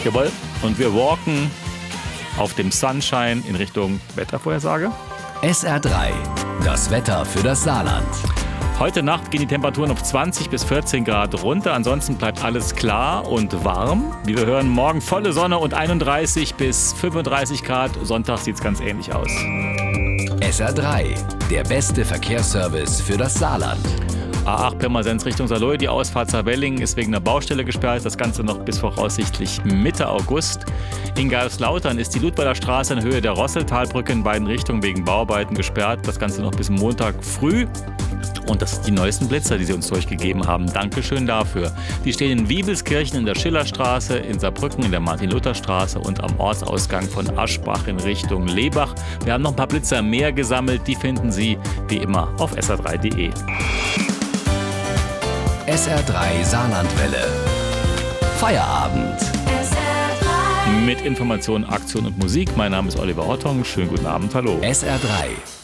Jawohl. Und wir walken auf dem Sunshine in Richtung Wettervorhersage. SR3, das Wetter für das Saarland. Heute Nacht gehen die Temperaturen auf 20 bis 14 Grad runter. Ansonsten bleibt alles klar und warm. Wie wir hören, morgen volle Sonne und 31 bis 35 Grad. Sonntag sieht es ganz ähnlich aus. SR3, der beste Verkehrsservice für das Saarland. A8 Pirmasens Richtung Saarlouis, die Ausfahrt Saarwelling ist wegen einer Baustelle gesperrt. Das Ganze noch bis voraussichtlich Mitte August. In Geilslautern ist die Ludweiler Straße in Höhe der Rosseltalbrücke in beiden Richtungen wegen Bauarbeiten gesperrt. Das Ganze noch bis Montag früh. Und das sind die neuesten Blitzer, die Sie uns durchgegeben haben. Dankeschön dafür. Die stehen in Wiebelskirchen in der Schillerstraße, in Saarbrücken in der Martin-Luther-Straße und am Ortsausgang von Aschbach in Richtung Lebach. Wir haben noch ein paar Blitzer mehr gesammelt. Die finden Sie wie immer auf sr3.de. SR3 Saarlandwelle. Feierabend. Mit Informationen, Aktion und Musik. Mein Name ist Oliver Ortong. Schönen guten Abend, hallo. SR3.